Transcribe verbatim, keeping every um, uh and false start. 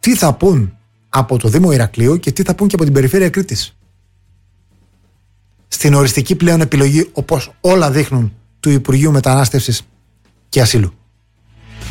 τι θα πούν από το Δήμο Ηρακλείου και τι θα πούν και από την περιφέρεια Κρήτης. Στην οριστική πλέον επιλογή, όπως όλα δείχνουν, του Υπουργείου Μετανάστευσης και Ασύλου.